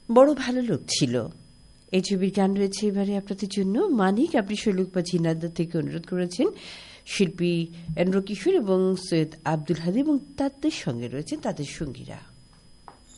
বড় ভালো লোক ছিল। এই ছবির গান রয়েছে এবারে আপনাদের জন্য। মানিক আপনি শৈলুক বা ঝিনাইদহ থেকে অনুরোধ করেছেন। শিল্পী এন্দ্র কিশোর এবং সৈয়দ আব্দুল হাদী এবং তাদের সঙ্গে রয়েছেন তাদের সঙ্গীরা।